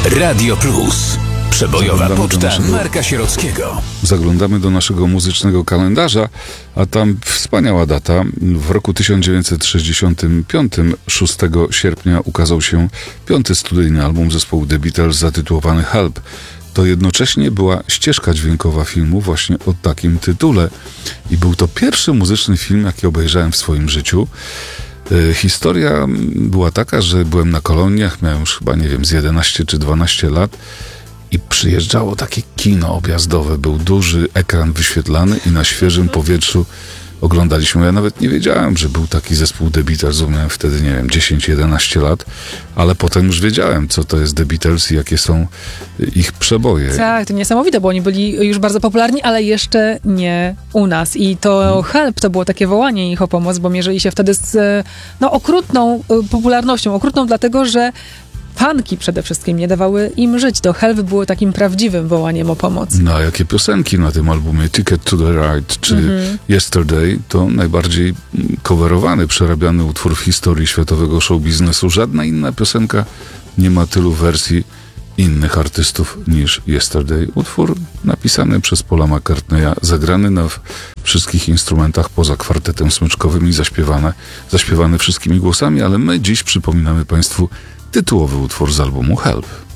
Radio Plus. Przebojowa poczta Marka Sierockiego. Zaglądamy do naszego muzycznego kalendarza, a tam wspaniała data. W roku 1965, 6 sierpnia, ukazał się 5. studyjny album zespołu The Beatles zatytułowany Help. To jednocześnie była ścieżka dźwiękowa filmu właśnie o takim tytule. I był to pierwszy muzyczny film, jaki obejrzałem w swoim życiu. Historia była taka, że byłem na koloniach, miałem już chyba, z 11 czy 12 lat i przyjeżdżało takie kino objazdowe. Był duży ekran wyświetlany i na świeżym powietrzu oglądaliśmy. Ja nawet nie wiedziałem, że był taki zespół The Beatles. Miałem wtedy, 10-11 lat, ale potem już wiedziałem, co to jest The Beatles i jakie są ich przeboje. Tak, to niesamowite, bo oni byli już bardzo popularni, ale jeszcze nie u nas. I to Help to było takie wołanie ich o pomoc, bo mierzyli się wtedy z okrutną popularnością. Okrutną dlatego, że fanki przede wszystkim nie dawały im żyć. To Help było takim prawdziwym wołaniem o pomoc. No a jakie piosenki na tym albumie? Ticket to the Ride czy Yesterday to najbardziej coverowany, przerabiany utwór w historii światowego show biznesu. Żadna inna piosenka nie ma tylu wersji innych artystów niż Yesterday. Utwór napisany przez Paula McCartneya, zagrany na wszystkich instrumentach poza kwartetem smyczkowym i zaśpiewany wszystkimi głosami, ale my dziś przypominamy Państwu tytułowy utwór z albumu Help.